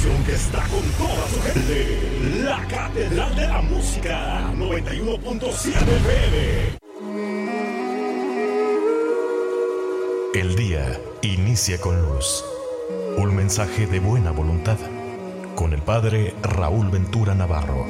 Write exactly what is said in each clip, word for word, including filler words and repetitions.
estación que está con toda su gente. La Catedral de la Música, noventa y uno punto siete F M. El día inicia con luz. Un mensaje de buena voluntad. Con el Padre Raúl Ventura Navarro.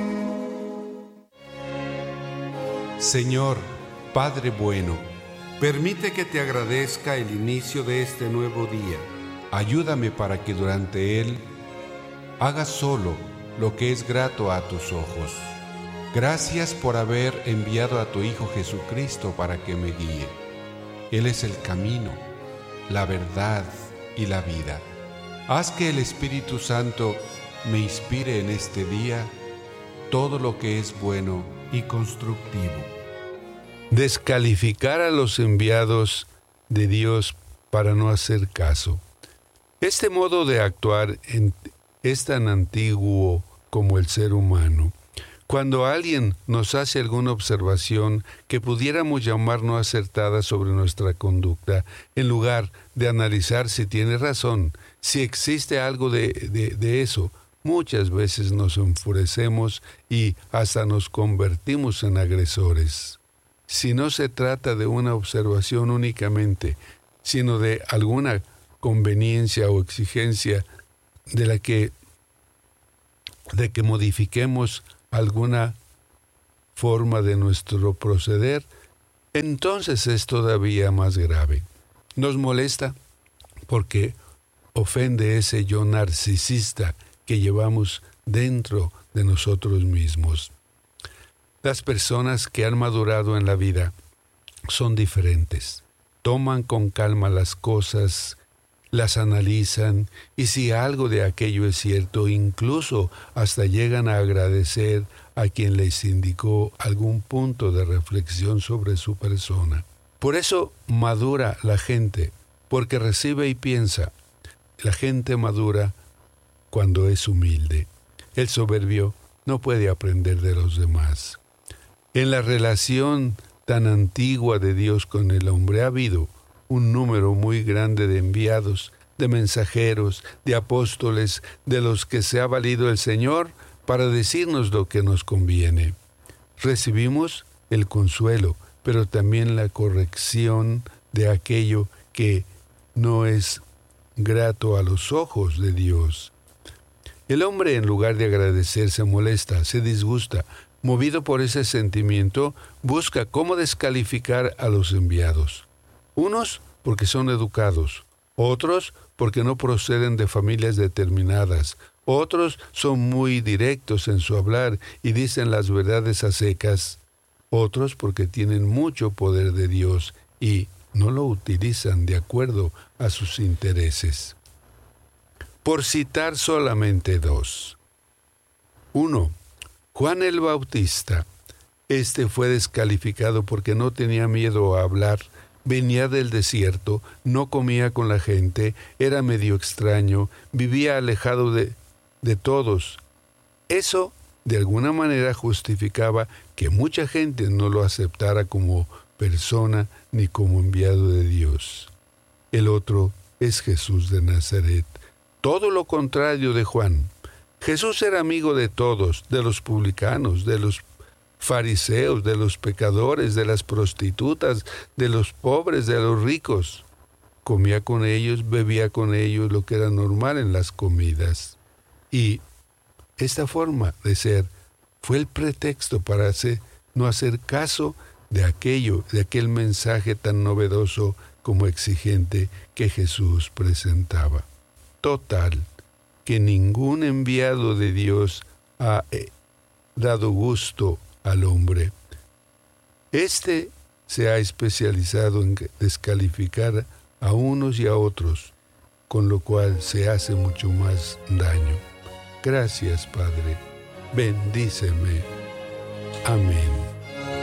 Señor, Padre bueno, permite que te agradezca el inicio de este nuevo día. Ayúdame para que durante él haga solo lo que es grato a tus ojos. Gracias por haber enviado a tu Hijo Jesucristo para que me guíe. Él es el camino, la verdad y la vida. Haz que el Espíritu Santo me inspire en este día todo lo que es bueno y constructivo. Descalificar a los enviados de Dios para no hacer caso. Este modo de actuar en, es tan antiguo como el ser humano. Cuando alguien nos hace alguna observación que pudiéramos llamar no acertada sobre nuestra conducta, en lugar de analizar si tiene razón, si existe algo de, de, de eso, muchas veces nos enfurecemos y hasta nos convertimos en agresores. Si no se trata de una observación únicamente, sino de alguna conveniencia o exigencia de la que, de que modifiquemos alguna forma de nuestro proceder, entonces es todavía más grave. Nos molesta porque ofende ese yo narcisista que llevamos dentro de nosotros mismos. Las personas que han madurado en la vida son diferentes. Toman con calma las cosas, las analizan, y si algo de aquello es cierto, incluso hasta llegan a agradecer a quien les indicó algún punto de reflexión sobre su persona. Por eso madura la gente, porque recibe y piensa. La gente madura cuando es humilde. El soberbio no puede aprender de los demás. En la relación tan antigua de Dios con el hombre ha habido un número muy grande de enviados, de mensajeros, de apóstoles, de los que se ha valido el Señor para decirnos lo que nos conviene. Recibimos el consuelo, pero también la corrección de aquello que no es grato a los ojos de Dios. El hombre, en lugar de agradecer, se molesta, se disgusta. Movido por ese sentimiento, busca cómo descalificar a los enviados. Unos porque son educados, otros porque no proceden de familias determinadas, otros son muy directos en su hablar y dicen las verdades a secas, otros porque tienen mucho poder de Dios y no lo utilizan de acuerdo a sus intereses. Por citar solamente dos. Uno, Juan el Bautista. Este fue descalificado porque no tenía miedo a hablar, venía del desierto, no comía con la gente, era medio extraño, vivía alejado de, de todos. Eso, de alguna manera, justificaba que mucha gente no lo aceptara como persona ni como enviado de Dios. El otro es Jesús de Nazaret. Todo lo contrario de Juan. Jesús era amigo de todos, de los publicanos, de los fariseos, de los pecadores, de las prostitutas, de los pobres, de los ricos. Comía con ellos, bebía con ellos, lo que era normal en las comidas. Y esta forma de ser fue el pretexto para hacer, no hacer caso de aquello, de aquel mensaje tan novedoso como exigente que Jesús presentaba. Total, que ningún enviado de Dios ha eh, dado gusto al hombre. Este se ha especializado en descalificar a unos y a otros, con lo cual se hace mucho más daño. Gracias, Padre. Bendíceme. Amén.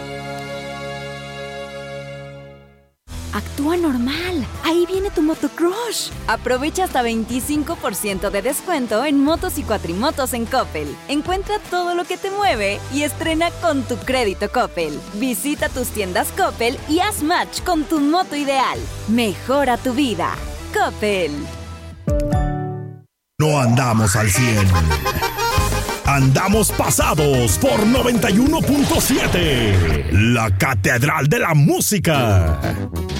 Actúa normal. Ahí viene tu motocrush. Aprovecha hasta veinticinco por ciento de descuento en motos y cuatrimotos en Coppel. Encuentra todo lo que te mueve y estrena con tu crédito Coppel. Visita tus tiendas Coppel y haz match con tu moto ideal. Mejora tu vida. Coppel. No no andamos al cien. Andamos pasados por noventa y uno punto siete. La Catedral de la Música.